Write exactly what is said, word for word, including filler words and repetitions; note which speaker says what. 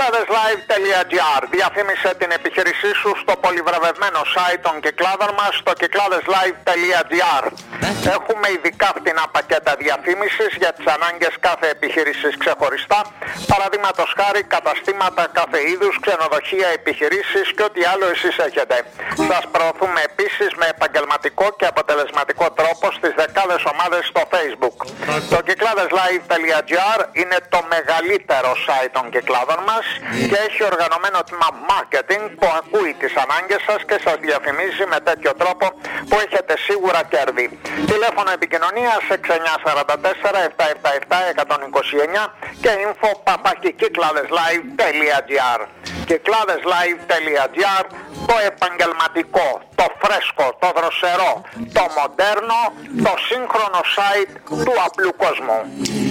Speaker 1: Κυκλάδεσlive.gr. Διαφήμισε την επιχείρησή σου στο πολυβραβευμένο site των κυκλάδων μας, στο κυκλάδεσlive.gr. Έχουμε ειδικά φτηνά πακέτα διαφήμισης για τις ανάγκες κάθε επιχείρησης ξεχωριστά. Παραδείγματος χάρη καταστήματα κάθε είδους, ξενοδοχεία, επιχειρήσεις και ό,τι άλλο εσείς έχετε. Σας προωθούμε επίσης με επαγγελματικό και αποτελεσματικό τρόπο στις δεκάδες ομάδες στο Facebook. Το κυκλάδεσlive.gr είναι το μεγαλύτερο site των κυκλάδων μας και έχει οργανωμένο τμήμα marketing που ακούει τις ανάγκες σας και σας διαφημίζει με τέτοιο τρόπο που έχετε σίγουρα κέρδη. Τηλέφωνο επικοινωνίας έξι εννιά τέσσερα τέσσερα επτά επτά επτά ένα δύο εννιά και info παπάκι κυκλάδεσlive.gr. κυκλάδεσlive.gr, το επαγγελματικό, το φρέσκο, το δροσερό, το μοντέρνο, το σύγχρονο site του απλού κόσμου.